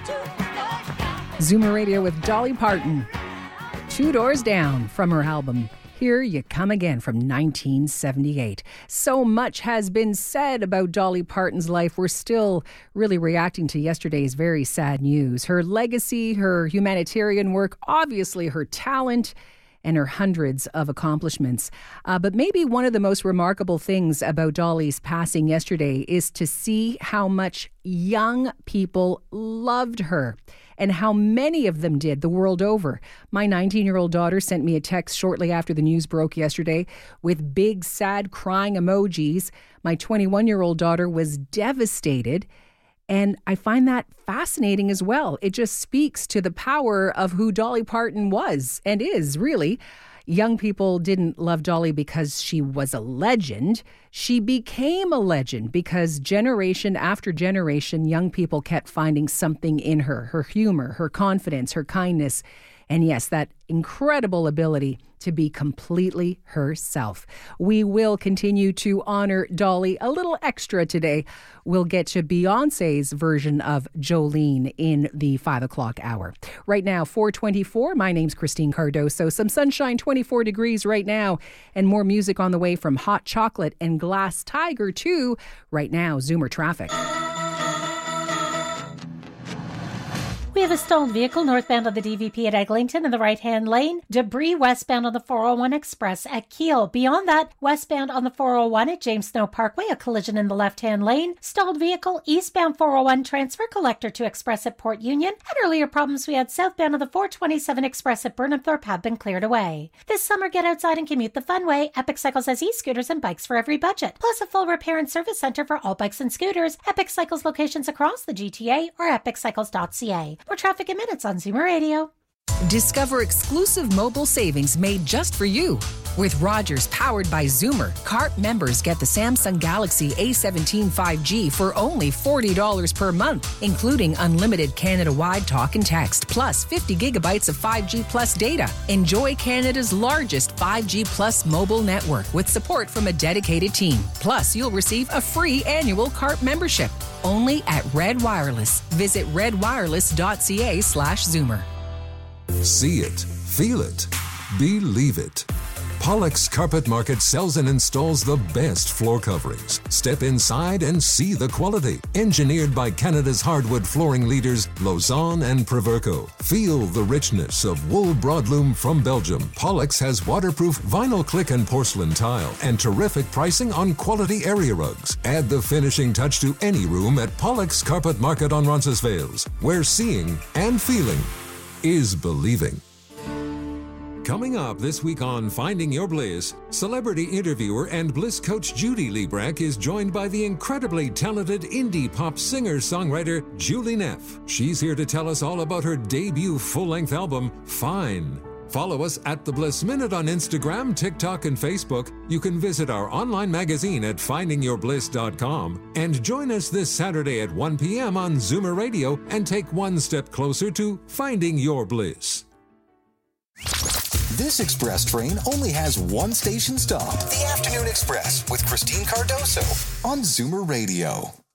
Zoomer Radio with Dolly Parton. Two Doors Down from her album Here You Come Again from 1978. So much has been said about Dolly Parton's life. We're still really reacting to yesterday's very sad news. Her legacy, her humanitarian work, obviously her talent, and her hundreds of accomplishments. But maybe one of the most remarkable things about Dolly's passing yesterday is to see how much young people loved her and how many of them did the world over. My 19-year-old daughter sent me a text shortly after the news broke yesterday with big, sad, crying emojis. My 21-year-old daughter was devastated. And I find that fascinating as well. It just speaks to the power of who Dolly Parton was and is, really. Young people didn't love Dolly because she was a legend. She became a legend because generation after generation, young people kept finding something in her humor, her confidence, her kindness, and yes, that incredible ability to be completely herself. We will continue to honor Dolly a little extra today. We'll get to Beyonce's version of Jolene in the 5 o'clock hour. Right now, 4:24. My name's Christine Cardoso. Some sunshine, 24 degrees right now, and more music on the way from Hot Chocolate and Glass Tiger too. Right now, Zoomer traffic. We have a stalled vehicle northbound on the DVP at Eglinton in the right-hand lane. Debris westbound on the 401 Express at Kiel. Beyond that, westbound on the 401 at James Snow Parkway, a collision in the left-hand lane. Stalled vehicle eastbound 401 transfer collector to Express at Port Union. And earlier problems we had southbound on the 427 Express at Burnhamthorpe have been cleared away. This summer, get outside and commute the fun way. Epic Cycles has e-scooters and bikes for every budget. Plus a full repair and service center for all bikes and scooters. Epic Cycles locations across the GTA or epiccycles.ca. More traffic in minutes on Zoomer Radio. Discover exclusive mobile savings made just for you. With Rogers powered by Zoomer, CARP members get the Samsung Galaxy A17 5G for only $40 per month, including unlimited Canada-wide talk and text, plus 50 gigabytes of 5G plus data. Enjoy Canada's largest 5G plus mobile network with support from a dedicated team. Plus, you'll receive a free annual CARP membership. Only at Red Wireless. Visit redwireless.ca/Zoomer. See it, feel it, believe it. Pollock's Carpet Market sells and installs the best floor coverings. Step inside and see the quality. Engineered by Canada's hardwood flooring leaders, Lausanne and Proverco. Feel the richness of wool broadloom from Belgium. Pollock's has waterproof vinyl click and porcelain tile and terrific pricing on quality area rugs. Add the finishing touch to any room at Pollock's Carpet Market on Roncesvalles, where seeing and feeling is believing. Coming up this week on Finding Your Bliss, celebrity interviewer and Bliss coach Judy Liebrecht is joined by the incredibly talented indie pop singer-songwriter Julie Neff. She's here to tell us all about her debut full-length album, Fine. Follow us at The Bliss Minute on Instagram, TikTok, and Facebook. You can visit our online magazine at findingyourbliss.com and join us this Saturday at 1 p.m. on Zoomer Radio and take one step closer to finding your bliss. This express train only has one station stop. The Afternoon Express with Christine Cardoso on Zoomer Radio.